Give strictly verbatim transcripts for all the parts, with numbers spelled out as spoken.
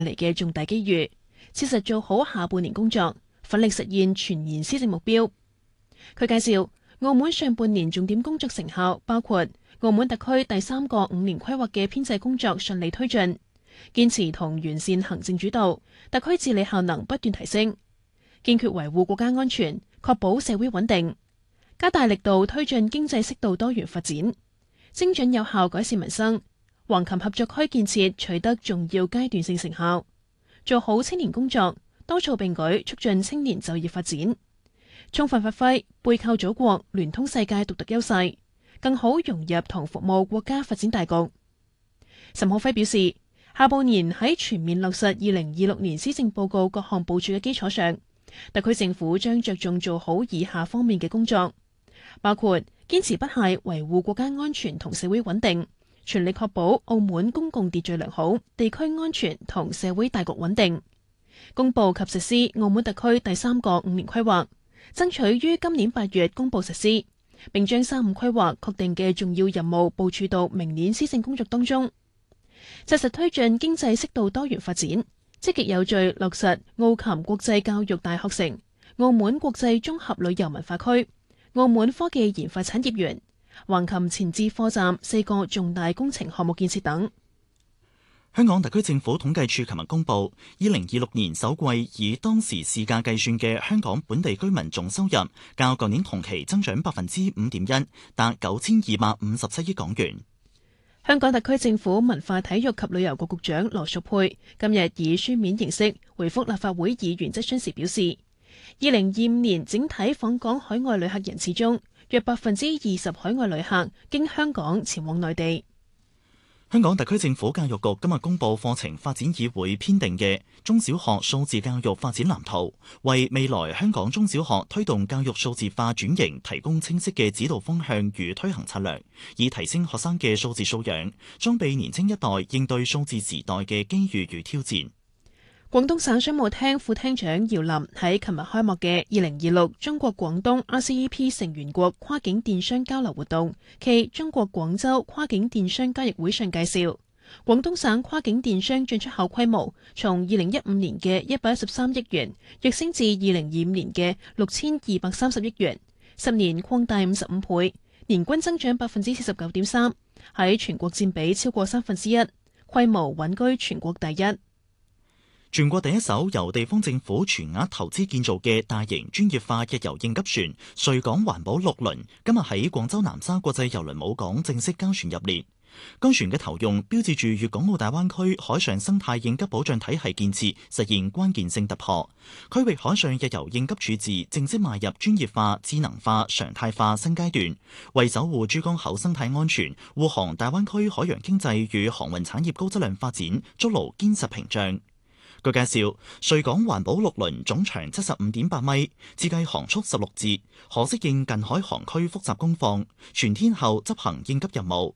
嚟嘅重大機遇，切實做好下半年工作，奮力實現全年施政目標。佢介紹，澳門上半年重點工作成效包括澳門特區第三個五年規劃嘅編制工作順利推進，堅持同完善行政主導，特區治理效能不斷提升，堅決維護國家安全，確保社會穩定，加大力度推進經濟適度多元發展，精準有效改善民生。橫琴合作區建設取得重要階段性成效，做好青年工作，多措並舉，促進青年就業發展，充分發揮背靠祖國、聯通世界獨特優勢，更好融入同服務國家發展大局。岑浩輝表示，下半年喺全面落實二零二六年施政報告各項部署嘅基礎上，特區政府將着重做好以下方面嘅工作，包括堅持不懈維護國家安全同社會穩定，全力確保澳門公共秩序良好、地區安全同社會大局穩定，公布及實施澳門特區第三個五年規劃，爭取於今年八月公布實施，並將三五規劃確定嘅重要任務部署到明年施政工作當中，紮實推進經濟適度多元發展，積極有序落實澳琴國際教育大學城、澳門國際綜合旅遊文化區、澳門科技研發產業園、橫琴前置貨站四個重大工程項目建設等。 香港特區政府統計處琴日公布，二零二六年首季以當時市價計算嘅香港本地居民總收入，較舊年同期增長百分之五點一，達九千二百五十七億港元。 香港特區政府文化體育及旅遊局局長羅淑佩今日以書面形式回覆立法會議員質詢時表示，二零二五年整體訪港海外旅客人次中，約百分之二十海外旅客經香港前往內地。 香港特區政府教育局今日公布課程發展議會編定嘅中小學數字教育發展藍圖，為未來香港中小學推動教育數字化轉型提供清晰嘅指導方向與推行策略，以提升學生嘅數字素養，裝備年輕一代應對數字時代嘅機遇與挑戰。 廣東省商務廳副廳長姚林喺琴日開幕嘅二零二六中國廣東 R C E P 成員國跨境電商交流活動暨中國廣州跨境電商交易會上介紹，廣東省跨境電商進出口規模從二零一五年嘅一百一十三億元躍升至二零二五年嘅六千二百三十億元，十年擴大五十五倍，年均增長百分之四十九點三，喺全國佔比超過三分之一，規模穩居全國第一。 全國第一艘由地方政府全額投資建造嘅大型專業化日遊應急船穗港環保六輪，今日喺廣州南沙國際郵輪母港正式交船入列。該船嘅投用標誌住粵港澳大灣區海上生態應急保障體系建設實現關鍵性突破，區域海上日遊應急處置正式邁入專業化、智能化、常態化新階段，為守護珠江口生態安全、護航大灣區海洋經濟與航運產業高質量發展築牢堅實屏障。據介紹，穗港環保六輪總長七十五點八米，設計航速十六節，可適應近海航區複雜工況，全天候執行應急任務。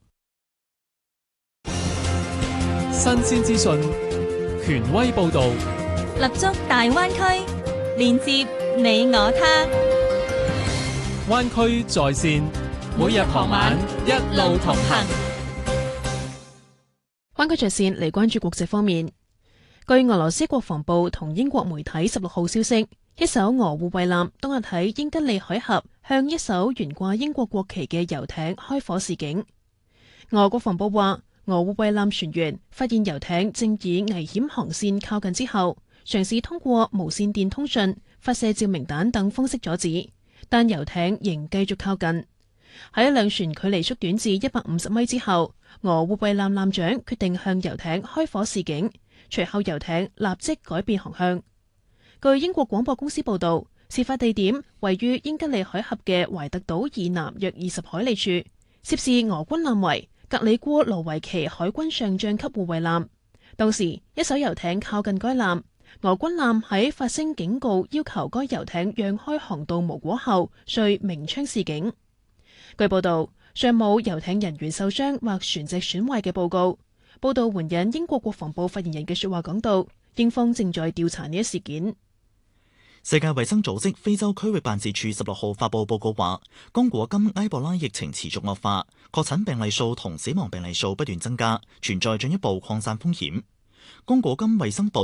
新鮮資訊，權威報導， 立足大灣區，連接你我他。 灣區在線，每日傍晚一路同行。 灣區在線嚟關注國際方面。據俄羅斯國防部同英國媒體十六號消息，一艘俄護衛艦當日喺英吉利海峽向一艘懸掛英國國旗嘅遊艇開火示警。俄國防部話，俄護衛艦船員發現遊艇正以危險航線靠近之後，嘗試通過無線電通訊、發射照明彈等方式阻止，但遊艇仍繼續靠近。喺兩船距離縮短至一百五十米之後，俄護衛艦艦長決定向遊艇開火示警。隨後遊艇立即改變航向。據英國廣播公司報道，事發地點位於英吉利海峽嘅懷特島以南約二十海里處，涉事俄軍艦為格里戈羅維奇海軍上將級護衛艦。當時一艘遊艇靠近該艦，俄軍艦喺發聲警告要求該遊艇讓開航道無果後，遂鳴槍示警。據報道，尚冇遊艇人員受傷或船隻損壞嘅報告。報道援引英國國防部發言人嘅說話講到，英方正在調查呢一事件。 世界衛生組織非洲區域辦事處十六號發布報告話，剛果金埃博拉疫情持續惡化，確診病例數同死亡病例數不斷增加，存在進一步擴散風險。 剛果金衛生部